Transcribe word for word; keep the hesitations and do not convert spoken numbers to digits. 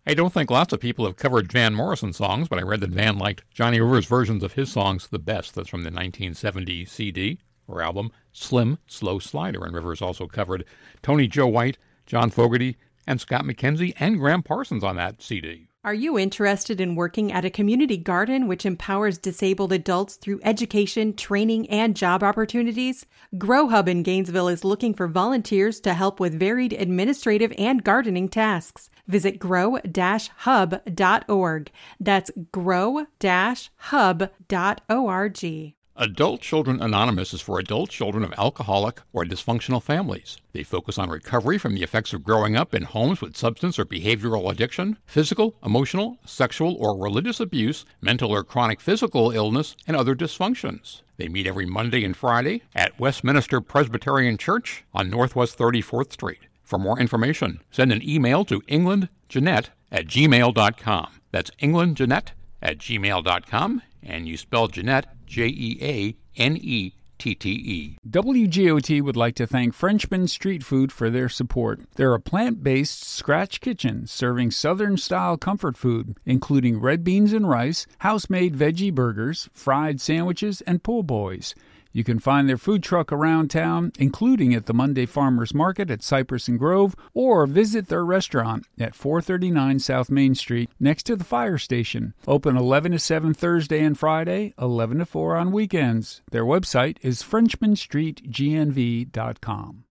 I don't think lots of people have covered Van Morrison songs, but I read that Van liked Johnny Rivers' versions of his songs the best. That's from the nineteen seventy C D or album, Slim Slow Slider. And Rivers also covered Tony Joe White, John Fogerty, and Scott McKenzie, and Graham Parsons on that C D. Are you interested in working at a community garden which empowers disabled adults through education, training, and job opportunities? Grow Hub in Gainesville is looking for volunteers to help with varied administrative and gardening tasks. Visit grow dash hub dot org. That's grow dash hub dot org. Adult Children Anonymous is for adult children of alcoholic or dysfunctional families. They focus on recovery from the effects of growing up in homes with substance or behavioral addiction, physical, emotional, sexual, or religious abuse, mental or chronic physical illness, and other dysfunctions. They meet every Monday and Friday at Westminster Presbyterian Church on Northwest thirty-fourth Street. For more information, send an email to englandjeanette at gmail dot com. That's englandjeanette at gmail dot com, and you spell Jeanette J E A N E T T E. W G O T would like to thank Frenchman Street Food for their support. They're a plant-based scratch kitchen serving Southern-style comfort food, including red beans and rice, house-made veggie burgers, fried sandwiches, and po' boys. You can find their food truck around town, including at the Monday Farmers Market at Cypress and Grove, or visit their restaurant at four thirty-nine South Main Street next to the fire station. Open eleven to seven Thursday and Friday, eleven to four on weekends. Their website is frenchman street g n v dot com.